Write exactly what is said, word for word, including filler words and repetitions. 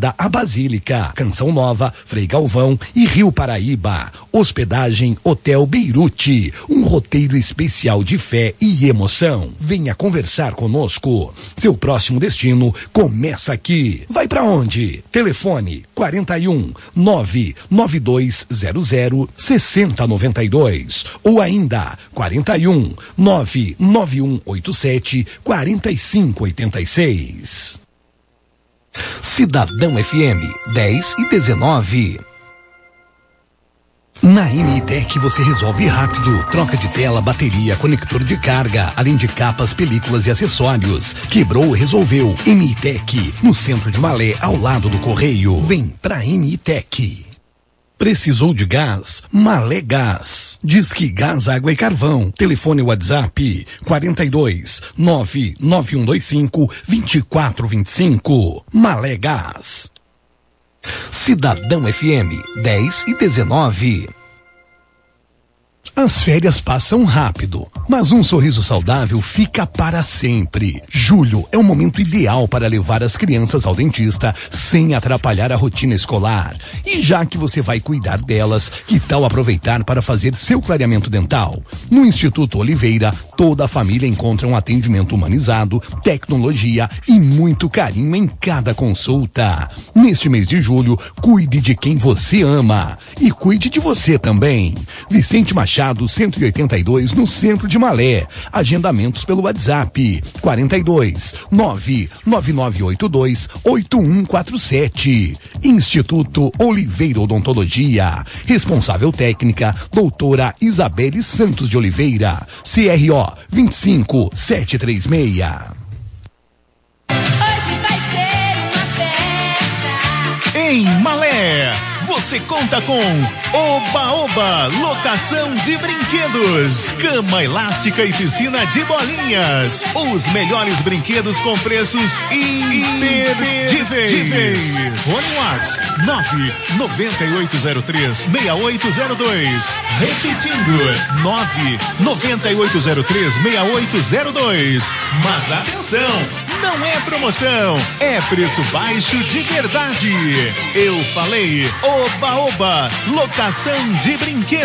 da A Basílica, Canção Nova, Frei Galvão e Rio Paraíba. Hospedagem Hotel Beirute, um roteiro especial de fé e emoção. Venha conversar conosco. Seu próximo destino começa aqui. Vai pra onde? Telefone quarenta e um, nove nove dois zero zero, seis zero nove dois ou ainda quarenta e um, nove nove um oito sete, quatro cinco oito seis. Cidadão F M dez e dezenove. Na M I Tech você resolve rápido. Troca de tela, bateria, conector de carga, além de capas, películas e acessórios. Quebrou, resolveu. M I Tech, no centro de Malé, ao lado do Correio. Vem pra M I Tech. Precisou de gás? Malé Gás. Disque Gás, Água e Carvão. Telefone WhatsApp quarenta e dois, nove nove um dois cinco, vinte e quatro vinte e cinco. Malé Gás. Cidadão F M dez e dezenove. As férias passam rápido, mas um sorriso saudável fica para sempre. Julho é o momento ideal para levar as crianças ao dentista sem atrapalhar a rotina escolar. E já que você vai cuidar delas, que tal aproveitar para fazer seu clareamento dental? No Instituto Oliveira, toda a família encontra um atendimento humanizado, tecnologia e muito carinho em cada consulta. Neste mês de julho, cuide de quem você ama e cuide de você também. Vicente Machado cento e oitenta e dois, no centro de Malé. Agendamentos pelo WhatsApp quarenta e dois, nove nove nove oito dois, oito um quatro sete. Instituto Oliveira Odontologia. Responsável técnica, doutora Isabelle Santos de Oliveira. C R O vinte e cinco, setecentos e trinta e seis. Hoje vai ser uma festa. Em Malé, você conta com Oba Oba, locação de brinquedos, cama elástica e piscina de bolinhas. Os melhores brinquedos com preços imperdíveis. Fone WhatsApp nove nove oito zero três, seis oito zero dois. Repetindo, nove nove oito zero três, seis oito zero dois. Mas atenção, não é promoção, é preço baixo de verdade. Eu falei Oba Oba, locação de brinquedos.